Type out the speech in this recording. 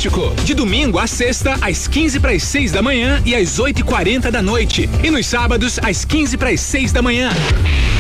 Fantástico. De domingo a sexta, às 15:45 da manhã e às 8:40 da noite. E nos sábados, às 15:45 da manhã.